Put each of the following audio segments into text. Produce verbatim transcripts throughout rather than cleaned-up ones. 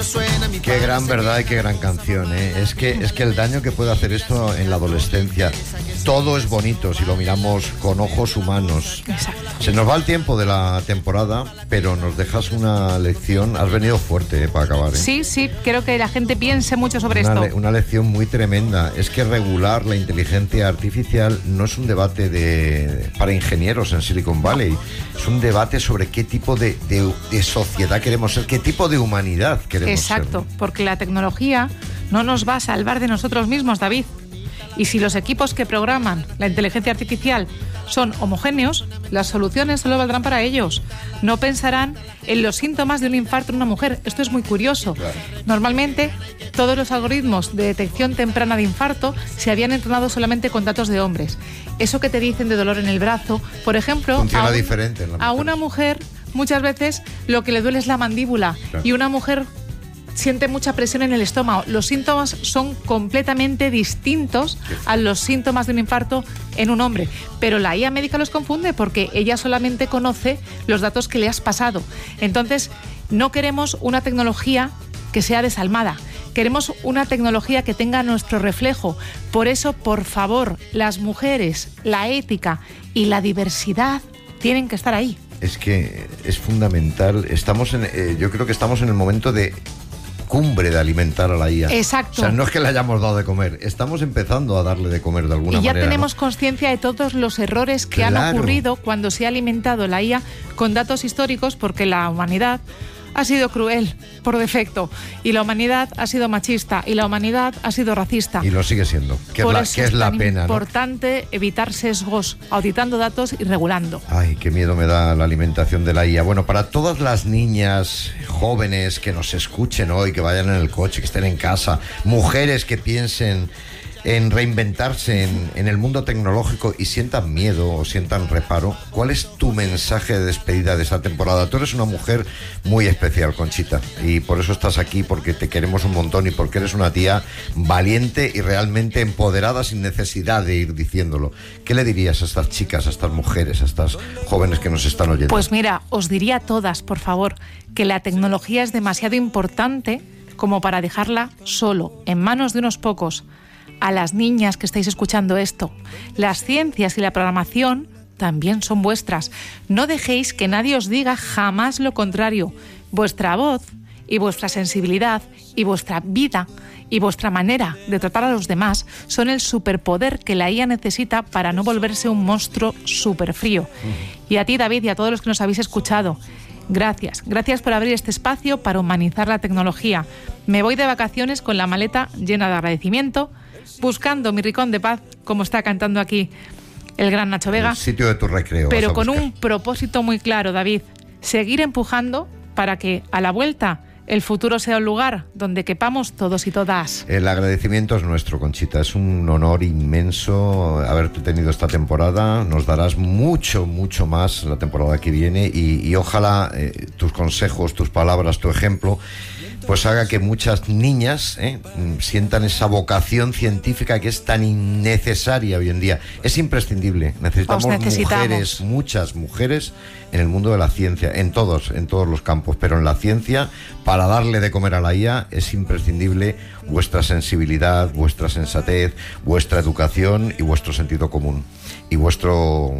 Qué gran verdad y qué gran canción, ¿eh? Es que, es que el daño que puede hacer esto en la adolescencia. Todo es bonito si lo miramos con ojos humanos. Exacto. Se nos va el tiempo de la temporada, pero nos dejas una lección. Has venido fuerte, ¿eh? Para acabar, ¿eh? Sí, sí, quiero que la gente piense mucho sobre una esto. Le, una lección muy tremenda. Es que regular la inteligencia artificial no es un debate de, para ingenieros en Silicon Valley. Es un debate sobre qué tipo de, de, de sociedad queremos ser, qué tipo de humanidad queremos Exacto, ser. Exacto, porque la tecnología no nos va a salvar de nosotros mismos, David. Y si los equipos que programan la inteligencia artificial son homogéneos, las soluciones solo valdrán para ellos. No pensarán en los síntomas de un infarto en una mujer. Esto es muy curioso. Claro. Normalmente, todos los algoritmos de detección temprana de infarto se habían entrenado solamente con datos de hombres. Eso que te dicen de dolor en el brazo, por ejemplo, funciona a, un, diferente en la a una mujer muchas veces lo que le duele es la mandíbula, claro. Y una mujer siente mucha presión en el estómago. Los síntomas son completamente distintos a los síntomas de un infarto en un hombre. Pero la I A médica los confunde porque ella solamente conoce los datos que le has pasado. Entonces, no queremos una tecnología que sea desalmada. Queremos una tecnología que tenga nuestro reflejo. Por eso, por favor, las mujeres, la ética y la diversidad tienen que estar ahí. Es que es fundamental. Estamos en, eh, yo creo que estamos en el momento de cumbre de alimentar a la I A. Exacto. O sea, no es que le hayamos dado de comer, estamos empezando a darle de comer de alguna manera. Y ya manera, tenemos ¿no? conciencia de todos los errores que claro. han ocurrido cuando se ha alimentado la I A con datos históricos, porque la humanidad ha sido cruel por defecto, y la humanidad ha sido machista, y la humanidad ha sido racista. Y lo sigue siendo, que por es la, eso que es es la tan pena, importante, ¿no?, evitar sesgos, auditando datos y regulando. Ay, qué miedo me da la alimentación de la I A. Bueno, para todas las niñas jóvenes que nos escuchen hoy, que vayan en el coche, que estén en casa, mujeres que piensen en reinventarse en, en el mundo tecnológico y sientan miedo o sientan reparo, ¿cuál es tu mensaje de despedida de esta temporada? Tú eres una mujer muy especial, Conchita, y por eso estás aquí, porque te queremos un montón y porque eres una tía valiente y realmente empoderada sin necesidad de ir diciéndolo. ¿Qué le dirías a estas chicas, a estas mujeres, a estas jóvenes que nos están oyendo? Pues mira, os diría a todas, por favor, que la tecnología es demasiado importante como para dejarla solo, en manos de unos pocos. A las niñas que estáis escuchando esto, las ciencias y la programación también son vuestras. No dejéis que nadie os diga jamás lo contrario. Vuestra voz y vuestra sensibilidad y vuestra vida y vuestra manera de tratar a los demás son el superpoder que la I A necesita para no volverse un monstruo súper frío. Y a ti, David, y a todos los que nos habéis escuchado, gracias. Gracias por abrir este espacio para humanizar la tecnología. Me voy de vacaciones con la maleta llena de agradecimiento, buscando mi rincón de paz, como está cantando aquí el gran Nacho Vega. El sitio de tu recreo. Pero con un propósito muy claro, David. Seguir empujando para que a la vuelta el futuro sea un lugar donde quepamos todos y todas. El agradecimiento es nuestro, Conchita. Es un honor inmenso haberte tenido esta temporada. Nos darás mucho, mucho más la temporada que viene y, y ojalá eh, tus consejos, tus palabras, tu ejemplo, pues haga que muchas niñas eh, sientan esa vocación científica que es tan innecesaria hoy en día. Es imprescindible. Necesitamos mujeres, muchas mujeres en el mundo de la ciencia, en todos, en todos los campos, pero en la ciencia, para darle de comer a la I A, es imprescindible vuestra sensibilidad, vuestra sensatez, vuestra educación y vuestro sentido común. Y vuestro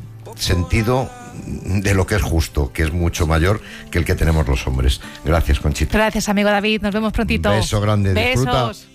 sentido de lo que es justo, que es mucho mayor que el que tenemos los hombres. Gracias, Conchita. Gracias, amigo David. Nos vemos prontito. Un beso grande. Besos. Disfruta.